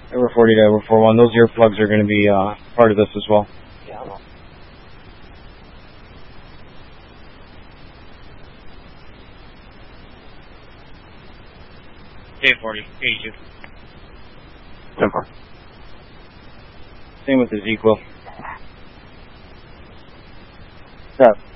Over 40 to over 41. Those earplugs are going to be part of this as well. Yeah. J40, 82. 10-4. Same with Ezekiel. Yeah.